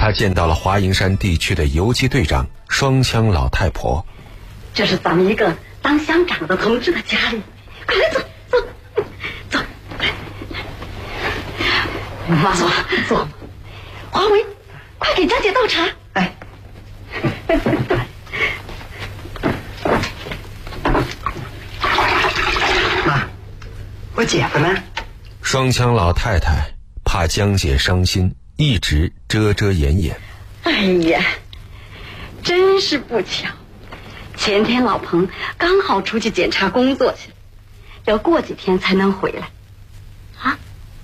他见到了华营山地区的游击队长双枪老太婆。 这是咱们一个当乡长的同志的家里，快来坐坐坐。妈坐坐。华为，快给张姐倒茶。 哎。妈，我姐夫呢？ 双枪老太太怕江姐伤心，一直遮遮掩掩。 哎呀，真是不巧，前天老彭刚好出去检查工作去了，要过几天才能回来。啊？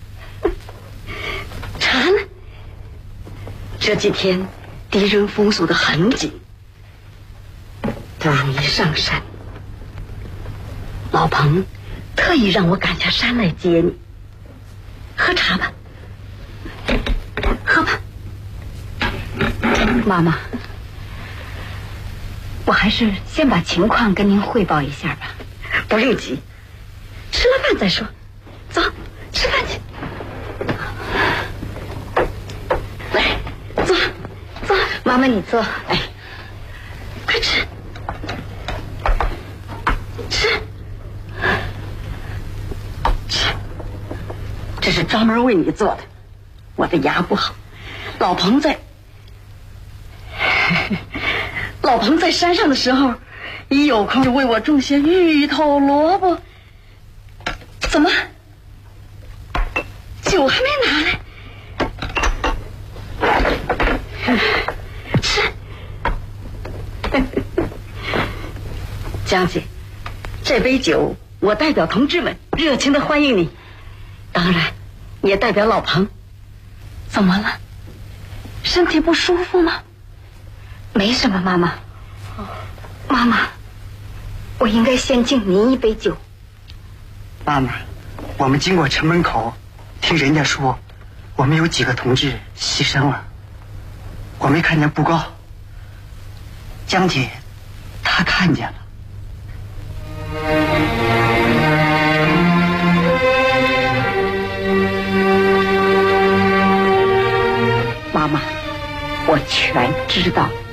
茶呢？这几天敌人封锁得很紧，不容易上山。老彭特意让我赶下山来接你。喝茶吧，喝吧。 妈妈，我还是先把情况跟您汇报一下吧。 不用急，吃了饭再说。走，吃饭去。来，坐，坐。 妈妈，你坐。 哎，快吃，吃，吃。这是专门为你做的。我的牙不好，老彭在山上的时候，一有空就为我种些芋头、萝卜。怎么，酒还没拿来？吃。江姐，这杯酒我代表同志们热情的欢迎你，当然也代表老彭。怎么了？身体不舒服吗？ 没什么，妈妈。妈妈，我应该先敬您一杯酒。 妈妈，我们经过城门口，听人家说我们有几个同志牺牲了，我没看见布告，江姐她看见了。 妈妈，我全知道。